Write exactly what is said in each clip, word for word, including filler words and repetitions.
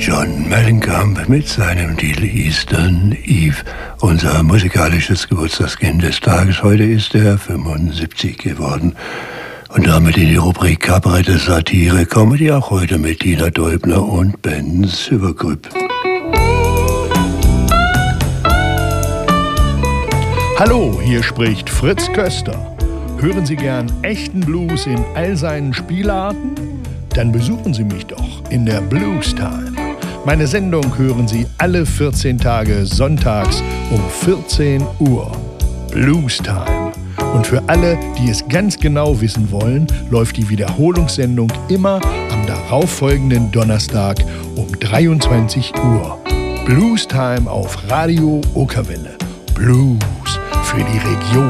John Mellencamp mit seinem Titel Eastern Eve. Unser musikalisches Geburtstagskind des Tages. Heute ist er fünfundsiebzig geworden. Und damit in die Rubrik Kabarette, Satire, Comedy auch heute mit Tina Däubner und Ben Silvergrüb. Hallo, hier spricht Fritz Köster. Hören Sie gern echten Blues in all seinen Spielarten? Dann besuchen Sie mich doch in der Blues Time. Meine Sendung hören Sie alle vierzehn Tage sonntags um vierzehn Uhr. Blues Time. Und für alle, die es ganz genau wissen wollen, läuft die Wiederholungssendung immer am darauffolgenden Donnerstag um dreiundzwanzig Uhr. Blues Time auf Radio Okerwelle. Blues für die Region.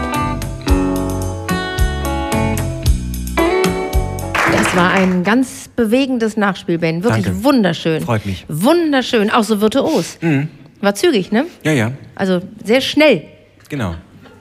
Das war ein ganz bewegendes Nachspiel, Ben. Wirklich Danke. Wunderschön. Freut mich. Wunderschön, auch so virtuos. Mhm. War zügig, ne? Ja, ja. Also sehr schnell. Genau.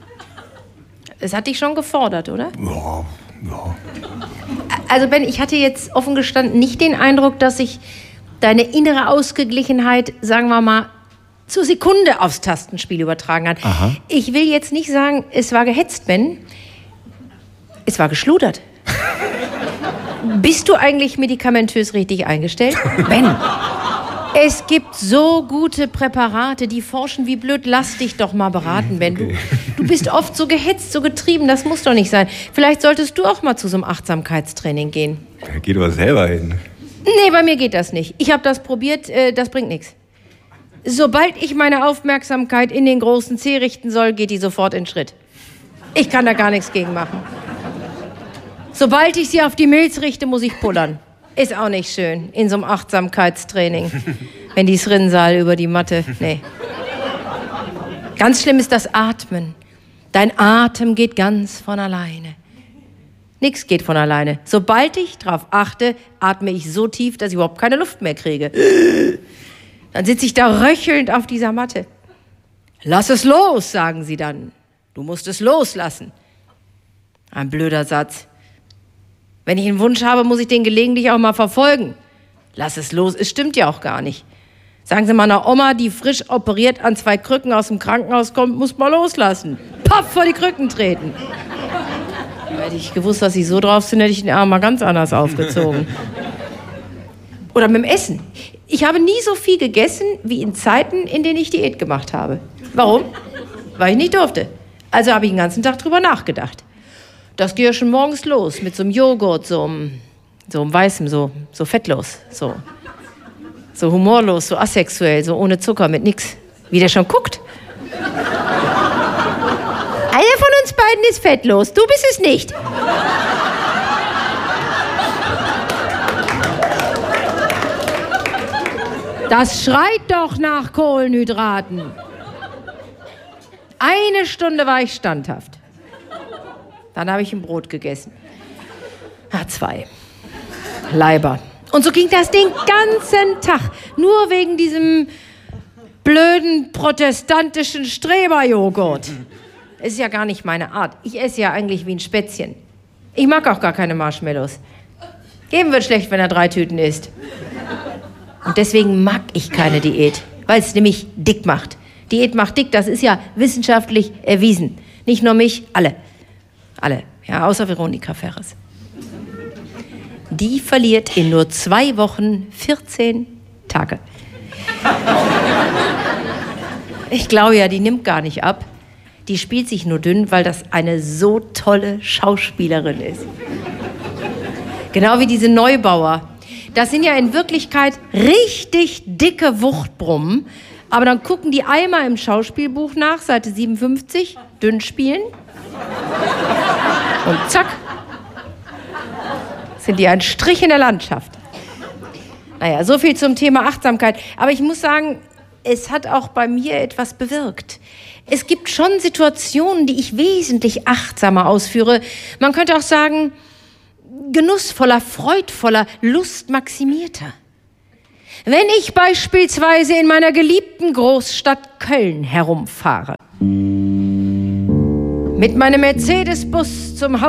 Es hat dich schon gefordert, oder? Ja, ja. Also Ben, ich hatte jetzt offen gestanden nicht den Eindruck, dass sich deine innere Ausgeglichenheit, sagen wir mal, zur Sekunde aufs Tastenspiel übertragen hat. Aha. Ich will jetzt nicht sagen, es war gehetzt, Ben. Es war geschludert. Bist du eigentlich medikamentös richtig eingestellt? Ben, es gibt so gute Präparate, die forschen wie blöd. Lass dich doch mal beraten, Ben. Du, du bist oft so gehetzt, so getrieben, das muss doch nicht sein. Vielleicht solltest du auch mal zu so einem Achtsamkeitstraining gehen. Geh doch selber hin. Nee, bei mir geht das nicht. Ich habe das probiert, äh, das bringt nichts. Sobald ich meine Aufmerksamkeit in den großen Zeh richten soll, geht die sofort in Schritt. Ich kann da gar nichts gegen machen. Sobald ich sie auf die Milz richte, muss ich pullern. Ist auch nicht schön, in so einem Achtsamkeitstraining. Wenn dieses Rinnsal über die Matte, nee. Ganz schlimm ist das Atmen. Dein Atem geht ganz von alleine. Nichts geht von alleine. Sobald ich drauf achte, atme ich so tief, dass ich überhaupt keine Luft mehr kriege. Dann sitze ich da röchelnd auf dieser Matte. Lass es los, sagen sie dann. Du musst es loslassen. Ein blöder Satz. Wenn ich einen Wunsch habe, muss ich den gelegentlich auch mal verfolgen. Lass es los, es stimmt ja auch gar nicht. Sagen Sie meiner Oma, die frisch operiert an zwei Krücken aus dem Krankenhaus kommt, muss mal loslassen. Paff, vor die Krücken treten. Hätte ich gewusst, dass Sie so drauf sind, hätte ich den Arm mal ganz anders aufgezogen. Oder mit dem Essen. Ich habe nie so viel gegessen, wie in Zeiten, in denen ich Diät gemacht habe. Warum? Weil ich nicht durfte. Also habe ich den ganzen Tag drüber nachgedacht. Das geht ja schon morgens los mit so einem Joghurt, so einem, so einem weißem, so, so fettlos, so, so humorlos, so asexuell, so ohne Zucker, mit nix. Wie der schon guckt. Einer von uns beiden ist fettlos, du bist es nicht. Das schreit doch nach Kohlenhydraten. Eine Stunde war ich standhaft. Dann habe ich ein Brot gegessen. Ja, zwei. Leiber. Und so ging das den ganzen Tag. Nur wegen diesem blöden protestantischen Streberjoghurt. Ist ja gar nicht meine Art. Ich esse ja eigentlich wie ein Spätzchen. Ich mag auch gar keine Marshmallows. Geben wird schlecht, wenn er drei Tüten isst. Und deswegen mag ich keine Diät, weil es nämlich dick macht. Diät macht dick, das ist ja wissenschaftlich erwiesen. Nicht nur mich, alle. Alle, ja, außer Veronika Ferres. Die verliert in nur zwei Wochen vierzehn Tage. Ich glaube ja, die nimmt gar nicht ab. Die spielt sich nur dünn, weil das eine so tolle Schauspielerin ist. Genau wie diese Neubauer. Das sind ja in Wirklichkeit richtig dicke Wuchtbrummen. Aber dann gucken die einmal im Schauspielbuch nach, Seite siebenundfünfzig, dünn spielen. Und zack, sind die ein Strich in der Landschaft. Naja, so viel zum Thema Achtsamkeit. Aber ich muss sagen, es hat auch bei mir etwas bewirkt. Es gibt schon Situationen, die ich wesentlich achtsamer ausführe. Man könnte auch sagen, genussvoller, freudvoller, lustmaximierter. Wenn ich beispielsweise in meiner geliebten Großstadt Köln herumfahre, mit meinem Mercedes-Bus zum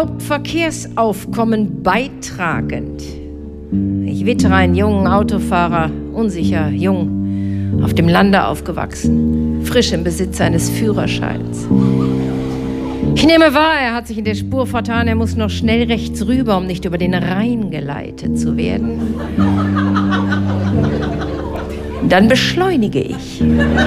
Hauptverkehrsaufkommen beitragend. Ich wittere einen jungen Autofahrer unsicher, jung, auf dem Lande aufgewachsen, frisch im Besitz eines Führerscheins. Ich nehme wahr, er hat sich in der Spur vertan, er muss noch schnell rechts rüber, um nicht über den Rhein geleitet zu werden. Dann beschleunige ich.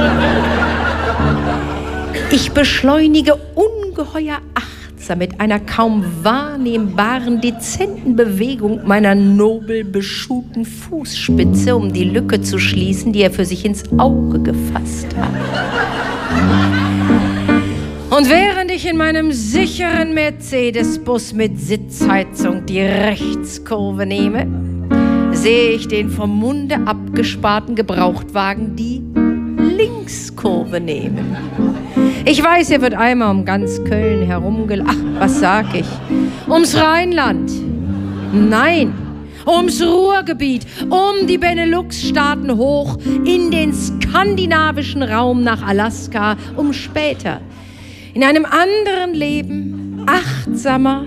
Ich beschleunige ungeheuer achtsam mit einer kaum wahrnehmbaren, dezenten Bewegung meiner nobel beschuhten Fußspitze, um die Lücke zu schließen, die er für sich ins Auge gefasst hat. Und während ich in meinem sicheren Mercedes-Bus mit Sitzheizung die Rechtskurve nehme, sehe ich den vom Munde abgesparten Gebrauchtwagen die Linkskurve nehmen. Ich weiß, er wird einmal um ganz Köln herumgelaufen. Ach, was sag ich? Ums Rheinland. Nein, ums Ruhrgebiet, um die Benelux-Staaten hoch in den skandinavischen Raum nach Alaska, um später in einem anderen Leben achtsamer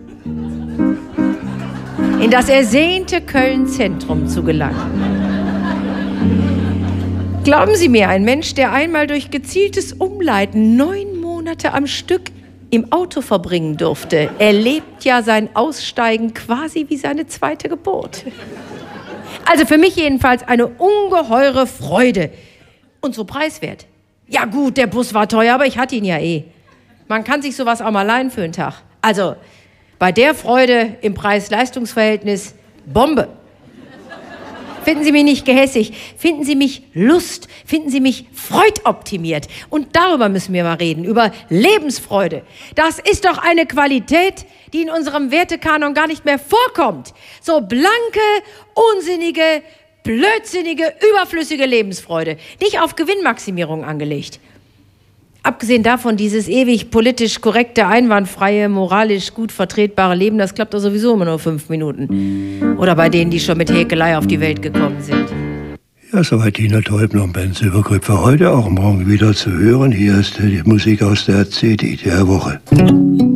in das ersehnte Köln-Zentrum zu gelangen. Glauben Sie mir, ein Mensch, der einmal durch gezieltes Umleiten neun Monate am Stück im Auto verbringen durfte, erlebt ja sein Aussteigen quasi wie seine zweite Geburt. Also für mich jedenfalls eine ungeheure Freude. Und so preiswert. Ja gut, der Bus war teuer, aber ich hatte ihn ja eh. Man kann sich sowas auch mal leihen für einen Tag. Also bei der Freude im Preis-Leistungs-Verhältnis Bombe. Finden Sie mich nicht gehässig, finden Sie mich Lust, finden Sie mich freudoptimiert. Und darüber müssen wir mal reden, über Lebensfreude. Das ist doch eine Qualität, die in unserem Wertekanon gar nicht mehr vorkommt. So blanke, unsinnige, blödsinnige, überflüssige Lebensfreude. Nicht auf Gewinnmaximierung angelegt. Abgesehen davon, dieses ewig politisch korrekte, einwandfreie, moralisch gut vertretbare Leben, das klappt doch sowieso immer nur fünf Minuten. Oder bei denen, die schon mit Häkelei auf die Welt gekommen sind. Ja, soweit Tina Teubner und Ben Silbergrüb für heute, auch morgen wieder zu hören. Hier ist die Musik aus der C D der Woche.